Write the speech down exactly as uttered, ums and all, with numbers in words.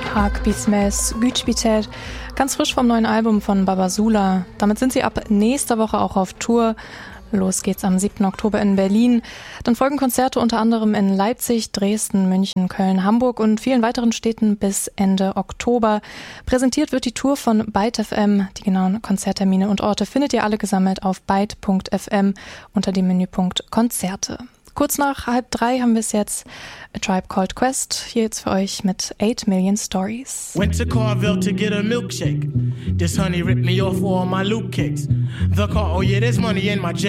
Hak Bismes Güçbiter, ganz frisch vom neuen Album von Babasula. Damit sind sie ab nächster Woche auch auf Tour. Los geht's am siebten Oktober in Berlin. Dann folgen Konzerte unter anderem in Leipzig, Dresden, München, Köln, Hamburg und vielen weiteren Städten bis Ende Oktober. Präsentiert wird die Tour von Byte F M. Die genauen Konzerttermine und Orte findet ihr alle gesammelt auf byte punkt f m unter dem Menüpunkt Konzerte. Kurz nach halb drei haben wir es jetzt. A Tribe Called Quest, hier jetzt für euch mit eight million Stories. Went to Carville to get a milkshake. This honey ripped me off all my loot cakes. The car, oh yeah, there's money in my jet.